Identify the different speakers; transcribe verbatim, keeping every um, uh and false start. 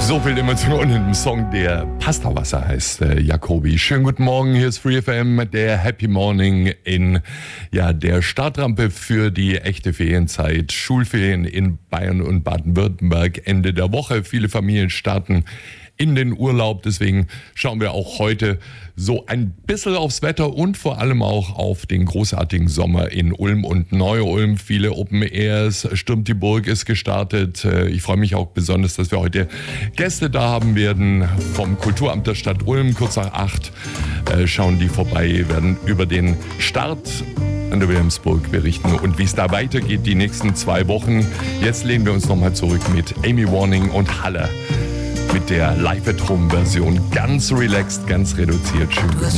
Speaker 1: So viel Emotionen in dem Song, der Pastawasser heißt, äh, Jacobi. Schönen guten Morgen, hier ist Free F M, der Happy Morning in ja, der Startrampe für die echte Ferienzeit. Schulferien in Bayern und Baden-Württemberg, Ende der Woche. Viele Familien starten in den Urlaub. Deswegen schauen wir auch heute so ein bisschen aufs Wetter und vor allem auch auf den großartigen Sommer in Ulm und Neu-Ulm. Viele Open Airs, Stürmt die Burg ist gestartet. Ich freue mich auch besonders, dass wir heute Gäste da haben werden vom Kulturamt der Stadt Ulm. Kurz nach acht schauen die vorbei, werden über den Start an der Wilhelmsburg berichten und wie es da weitergeht die nächsten zwei Wochen. Jetzt lehnen wir uns nochmal zurück mit Amy Warning und Halle. Mit der Live-at-Home-Version ganz relaxed, ganz reduziert. Schön guten Morgen.